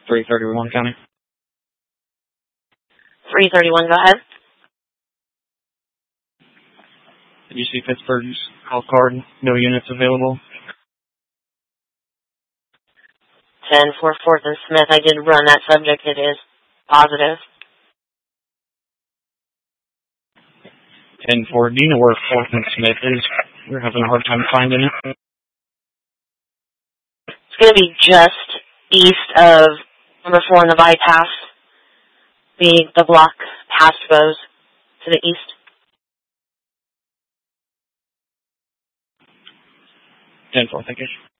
331 County. 331, go ahead. Did you see Pittsburgh's call card? No units available. 10 for 4th and Smith. I did run that subject. It is positive. 10 for, do you know where 4th and Smith is? We're having a hard time finding it. It's going to be just east of number 4 in the bypass. The block past goes to the east. 10-4, thank you.